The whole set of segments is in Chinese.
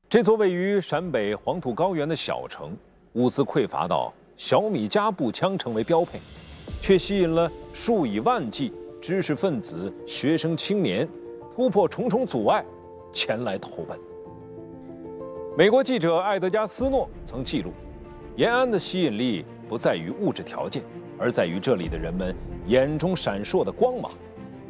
这座位于陕北黄土高原的小城，物资匮乏到小米加步枪成为标配，却吸引了数以万计知识分子、学生青年突破重重阻碍前来投奔。美国记者艾德加·斯诺曾记录，延安的吸引力不在于物质条件，而在于这里的人们眼中闪烁的光芒。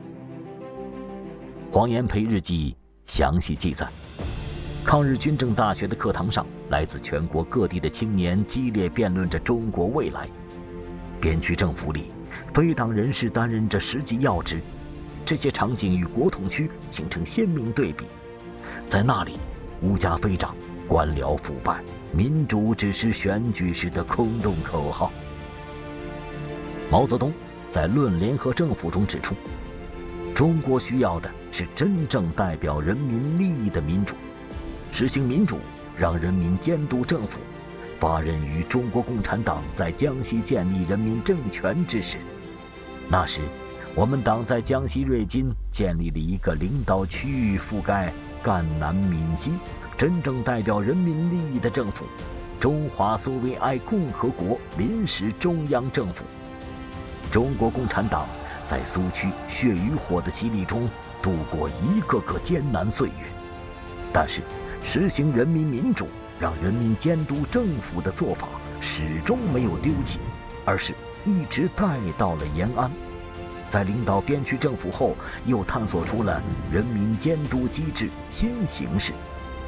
黄炎培日记详细记载，抗日军政大学的课堂上，来自全国各地的青年激烈辩论着中国未来。边区政府里，非党人士担任着实际要职，这些场景与国统区形成鲜明对比。在那里，物价飞涨，官僚腐败，民主只是选举时的空洞口号。毛泽东在《论联合政府》中指出，中国需要的是真正代表人民利益的民主。实行民主，让人民监督政府，发轫于中国共产党在江西建立人民政权之时。那时，我们党在江西瑞金建立了一个领导区域覆盖赣南闽西，真正代表人民利益的政府——中华苏维埃共和国临时中央政府。中国共产党在苏区血与火的洗礼中度过一个个艰难岁月，但是实行人民民主，让人民监督政府的做法始终没有丢弃，而是一直带到了延安。在领导边区政府后，又探索出了人民监督机制新形式。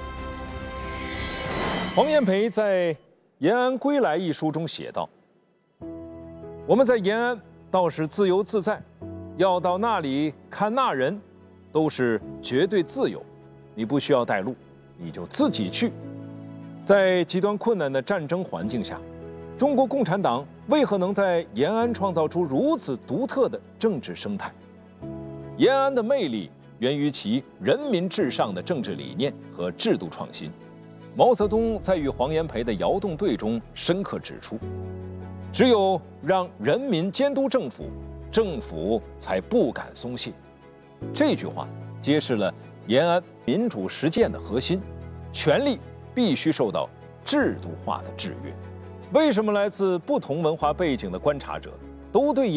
黄炎培在《延安归来》一书中写道：“我们在延安倒是自由自在，要到那里看那人，都是绝对自由，你不需要带路，你就自己去。”在极端困难的战争环境下，中国共产党为何能在延安创造出如此独特的政治生态？延安的魅力源于其人民至上的政治理念和制度创新。毛泽东在与黄炎培的窑洞对中深刻指出，只有让人民监督政府，政府才不敢松懈。这句话揭示了延安民主实践的核心：权力必须受到制度化的制约。为什么来自不同文化背景的观察者都对